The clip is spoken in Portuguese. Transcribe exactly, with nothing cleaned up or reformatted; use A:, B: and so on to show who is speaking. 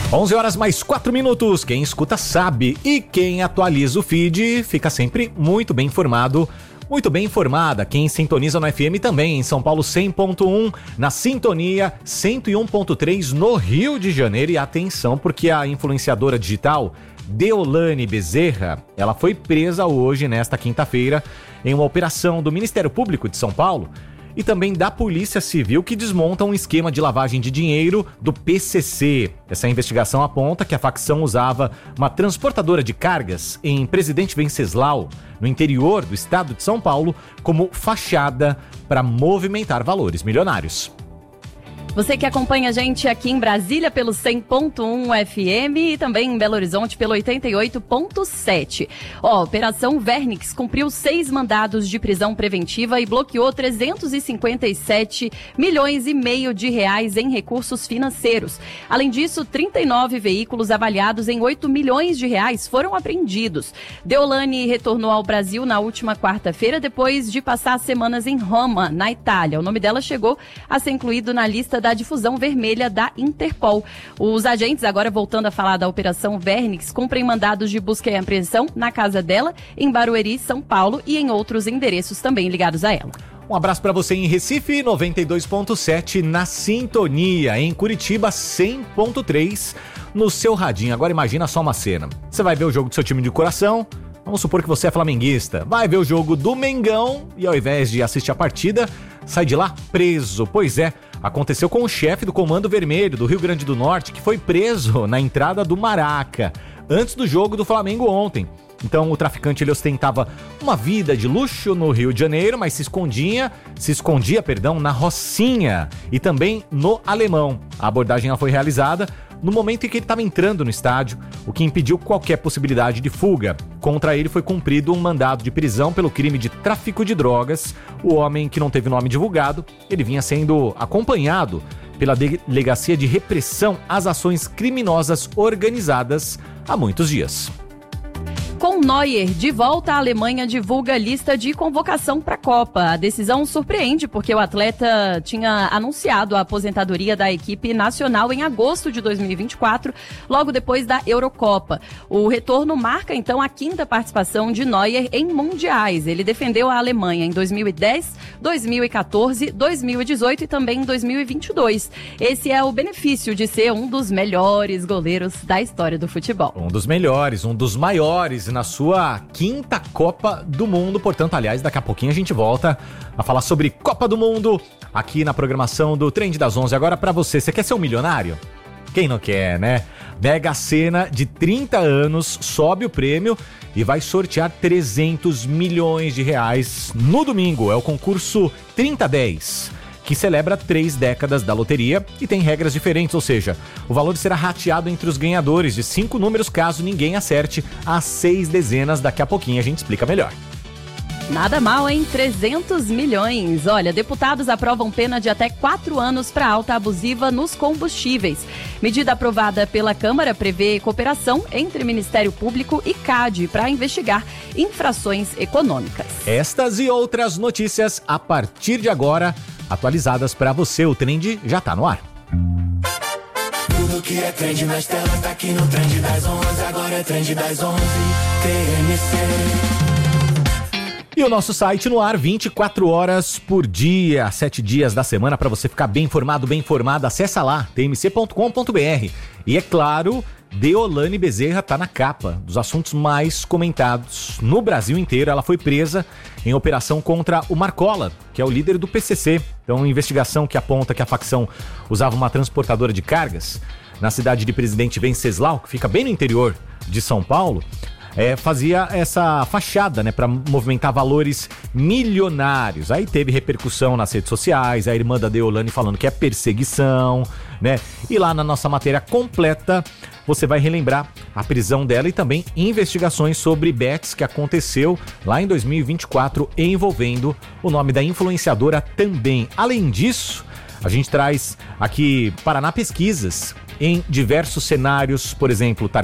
A: onze horas mais quatro minutos. Quem escuta sabe e quem atualiza o feed fica sempre muito bem informado. Muito bem informada, quem sintoniza no F M também, em São Paulo cem ponto um, na Sintonia cento e um ponto três no Rio de Janeiro. E atenção, porque a influenciadora digital Deolane Bezerra, ela foi presa hoje, nesta quinta-feira, em uma operação do Ministério Público de São Paulo e também da Polícia Civil, que desmonta um esquema de lavagem de dinheiro do P C C. Essa investigação aponta que a facção usava uma transportadora de cargas em Presidente Venceslau, no interior do estado de São Paulo, como fachada para movimentar valores milionários.
B: Você que acompanha a gente aqui em Brasília pelo cem ponto um F M e também em Belo Horizonte pelo oitenta e oito ponto sete. Ó, a Operação Vernix cumpriu seis mandados de prisão preventiva e bloqueou trezentos e cinquenta e sete milhões e meio de reais em recursos financeiros. Além disso, trinta e nove veículos avaliados em oito milhões de reais foram apreendidos. Deolane retornou ao Brasil na última quarta-feira depois de passar semanas em Roma, na Itália. O nome dela chegou a ser incluído na lista da difusão vermelha da Interpol. Os agentes, agora voltando a falar da Operação Vernix, cumprem mandados de busca e apreensão na casa dela, em Barueri, São Paulo, e em outros endereços também ligados a ela.
A: Um abraço para você em Recife, noventa e dois ponto sete na Sintonia, em Curitiba, cem ponto três no seu radinho. Agora imagina só uma cena. Você vai ver o jogo do seu time de coração, vamos supor que você é flamenguista, vai ver o jogo do Mengão e ao invés de assistir a partida, sai de lá preso. Pois é, aconteceu com o chefe do Comando Vermelho do Rio Grande do Norte, que foi preso na entrada do Maraca, antes do jogo do Flamengo ontem. Então o traficante ele ostentava uma vida de luxo no Rio de Janeiro, mas se escondia, se escondia, perdão, na Rocinha e também no Alemão. A abordagem ela foi realizada no momento em que ele estava entrando no estádio, o que impediu qualquer possibilidade de fuga. Contra ele foi cumprido um mandado de prisão pelo crime de tráfico de drogas. O homem, que não teve nome divulgado, ele vinha sendo acompanhado pela Delegacia de Repressão às Ações Criminosas Organizadas há muitos dias.
B: Com Neuer de volta, a Alemanha divulga a lista de convocação para a Copa. A decisão surpreende porque o atleta tinha anunciado a aposentadoria da equipe nacional em agosto de dois mil e vinte e quatro, logo depois da Eurocopa. O retorno marca, então, a quinta participação de Neuer em mundiais. Ele defendeu a Alemanha em dois mil e dez, dois mil e quatorze, dois mil e dezoito e também em dois mil e vinte e dois. Esse é o benefício de ser um dos melhores goleiros da história do futebol.
A: Um dos melhores, um dos maiores na sua quinta Copa do Mundo. Portanto, aliás, daqui a pouquinho a gente volta a falar sobre Copa do Mundo aqui na programação do Trend das onze. Agora pra você, você quer ser um milionário? Quem não quer, né? Mega Sena de trinta anos sobe o prêmio e vai sortear trezentos milhões de reais no domingo. É o concurso trinta dez, que celebra três décadas da loteria e tem regras diferentes, ou seja, o valor será rateado entre os ganhadores de cinco números caso ninguém acerte as seis dezenas. Daqui a pouquinho a gente explica melhor.
B: Nada mal, hein? trezentos milhões. Olha, deputados aprovam pena de até quatro anos para alta abusiva nos combustíveis. Medida aprovada pela Câmara prevê cooperação entre Ministério Público e C A D para investigar infrações econômicas.
A: Estas e outras notícias a partir de agora, atualizadas para você. O Trend já tá no ar.
C: Tudo que é trend nas telas tá aqui no Trend das onze. Agora é Trend das onze, T M C.
A: E o nosso site no ar vinte e quatro horas por dia, sete dias da semana, para você ficar bem informado, bem informada. Acessa lá, t m c ponto com ponto b r. E é claro, Deolane Bezerra tá na capa dos assuntos mais comentados no Brasil inteiro. Ela foi presa em operação contra o Marcola, que é o líder do P C C. Então, uma investigação que aponta que a facção usava uma transportadora de cargas na cidade de Presidente Venceslau, que fica bem no interior de São Paulo. É, fazia essa fachada, né, para movimentar valores milionários. Aí teve repercussão nas redes sociais, a irmã da Deolane falando que é perseguição, né? E lá na nossa matéria completa você vai relembrar a prisão dela e também investigações sobre bets que aconteceu lá em dois mil e vinte e quatro envolvendo o nome da influenciadora também. Além disso, a gente traz aqui Paraná Pesquisas em diversos cenários, por exemplo, tar-